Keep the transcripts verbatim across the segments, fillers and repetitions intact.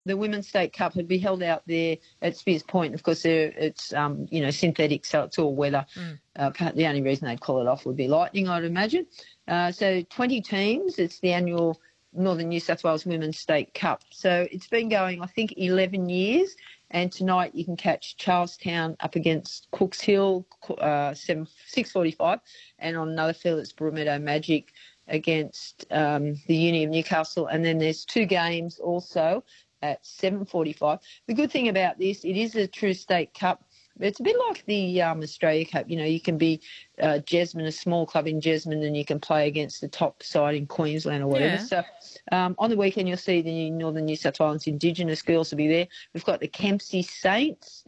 the Women's State Cup would be held out there at Spears Point. Of course, it's um, you know synthetic, so it's all weather. Mm. Uh, the only reason they'd call it off would be lightning, I'd imagine. Uh, so twenty teams. It's the annual Northern New South Wales Women's State Cup. So it's been going, I think, eleven years. And tonight you can catch Charlestown up against Cooks Hill, uh, six forty-five, and on another field it's Broadmeadow Magic against um, the Uni of Newcastle. And then there's two games also at seven forty-five. The good thing about this, it is a true state cup. It's a bit like the um, Australia Cup. You know, you can be uh, Jesmond, a small club in Jesmond, and you can play against the top side in Queensland or whatever. Yeah. So um, on the weekend, you'll see the Northern New South Wales Indigenous girls will be there. We've got the Kempsey Saints,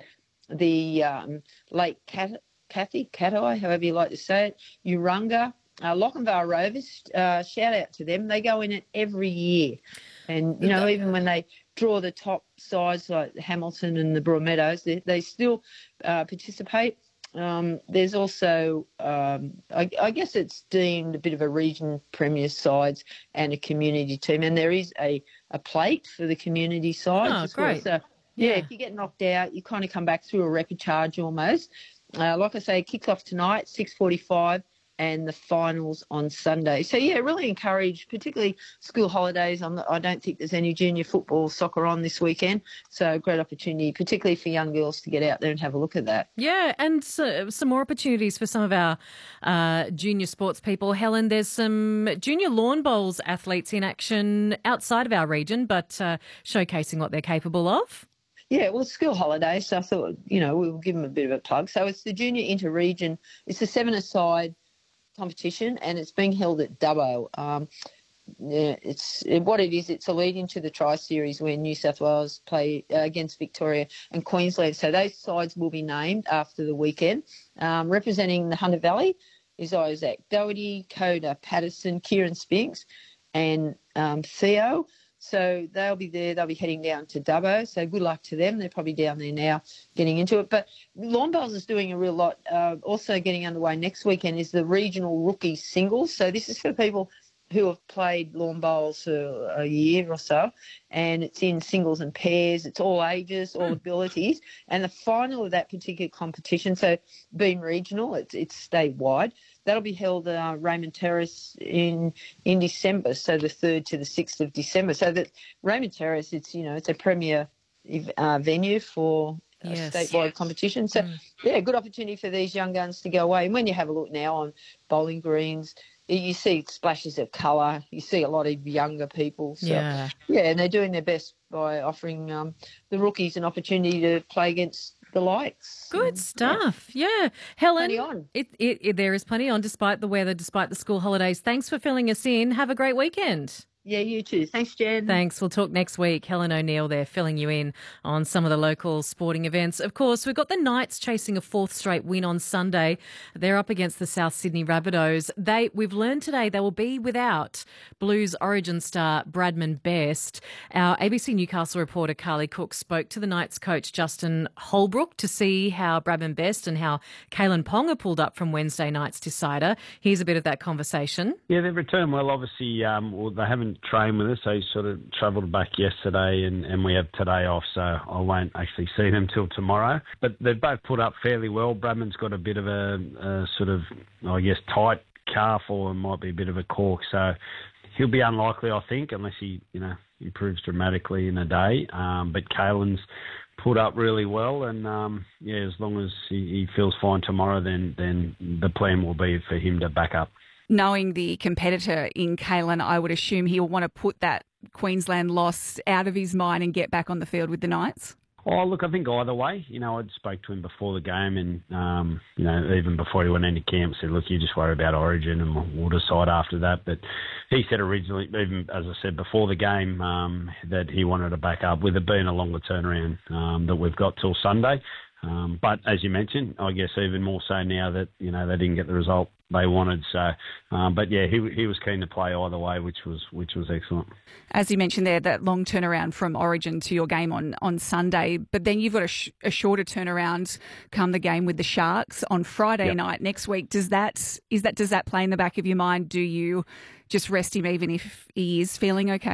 the um, Lake Cat- Cathy, Catai, however you like to say it, Urunga, uh, Lochinvar Rovers. Uh, shout out to them. They go in it every year. And, you know, even when they draw the top sides like Hamilton and the Broadmeadows, they, they still uh, participate. Um, there's also, um, I, I guess it's deemed a bit of a region premier sides and a community team. And there is a, a plate for the community sides. Oh, as great. well. So, yeah, yeah, if you get knocked out, you kind of come back through a repercharge almost. Uh, like I say, it kicks off tonight, six forty-five. And the finals on Sunday. So, yeah, really encourage, particularly school holidays. I'm not, I don't think there's any junior football, soccer on this weekend. So, great opportunity, particularly for young girls, to get out there and have a look at that. Yeah, and so, some more opportunities for some of our uh, junior sports people. Helen, there's some junior lawn bowls athletes in action outside of our region, but uh, showcasing what they're capable of. Yeah, well, school holidays, so I thought, you know, we'll give them a bit of a plug. So, it's the junior inter-region. It's a seven-a-side competition, and it's being held at Dubbo. Um, yeah, it's what it is. It's a lead into the Tri-Series where New South Wales play uh, against Victoria and Queensland. So those sides will be named after the weekend. Um, representing the Hunter Valley is Isaac Doherty, Coda Patterson, Kieran Spinks, and um, Theo. So they'll be there. They'll be heading down to Dubbo. So good luck to them. They're probably down there now getting into it. But Lawn Bowls is doing a real lot. Uh, also getting underway next weekend is the regional rookie singles. So this is for people who have played lawn bowls for a year or so, and it's in singles and pairs. It's all ages, all abilities. And the final of that particular competition, so being regional, it's, it's statewide, that'll be held at uh, Raymond Terrace in in December, so the third to the sixth of December. So that Raymond Terrace, it's, you know, it's a premier uh, venue for a yes. statewide competition. So, mm. yeah, good opportunity for these young guns to go away. And when you have a look now on bowling greens, you see splashes of colour. You see a lot of younger people. So, yeah. Yeah, and they're doing their best by offering um, the rookies an opportunity to play against the likes. Good and, stuff. Yeah. yeah. Helen, plenty on. It, it, it, there is plenty on despite the weather, despite the school holidays. Thanks for filling us in. Have a great weekend. Yeah, you too. Thanks, Jen. Thanks. We'll talk next week. Helen O'Neill there filling you in on some of the local sporting events. Of course, we've got the Knights chasing a fourth straight win on Sunday. They're up against the South Sydney Rabbitohs. They, we've learned today they will be without Blues origin star Bradman Best. Our A B C Newcastle reporter Carly Cook spoke to the Knights coach Justin Holbrook to see how Bradman Best and how Kalen Ponga pulled up from Wednesday night's decider. Here's a bit of that conversation. Yeah, they've returned well. Obviously, um, well, they haven't trained with us. They sort of travelled back yesterday and, and we have today off, so I won't actually see them till tomorrow. But they've both put up fairly well. Bradman's got a bit of a, a sort of, I guess, tight calf, or it might be a bit of a cork, so he'll be unlikely, I think, unless he, you know, improves dramatically in a day. Um, but Kalen's put up really well, and um, yeah, as long as he, he feels fine tomorrow, then then the plan will be for him to back up. Knowing the competitor in Kalen, I would assume he'll want to put that Queensland loss out of his mind and get back on the field with the Knights. Oh, look, I think either way. You know, I spoke to him before the game and, um, you know, even before he went into camp, said, look, you just worry about Origin and we'll, we'll decide after that. But he said originally, even as I said before the game, um, that he wanted to back up with it being a longer turnaround um, that we've got till Sunday. Um, but as you mentioned, I guess even more so now that, you know, they didn't get the result they wanted. So, um, but yeah, he he was keen to play either way, which was which was excellent. As you mentioned there, that long turnaround from Origin to your game on, on Sunday, but then you've got a, sh- a shorter turnaround come the game with the Sharks on Friday yep. night next week. Does that is that does that play in the back of your mind? Do you just rest him even if he is feeling okay?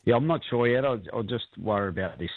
Yeah, I'm not sure yet. I'll, I'll just worry about this